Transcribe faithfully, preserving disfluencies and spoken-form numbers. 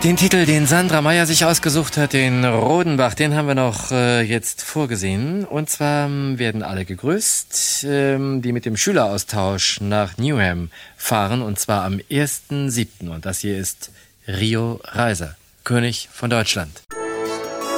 Den Titel, den Sandra Meyer sich ausgesucht hat, den Rodenbach, den haben wir noch äh, jetzt vorgesehen. Und zwar werden alle gegrüßt, ähm, die mit dem Schüleraustausch nach Newham fahren. Und zwar am ersten siebten Und das hier ist Rio Reiser, König von Deutschland.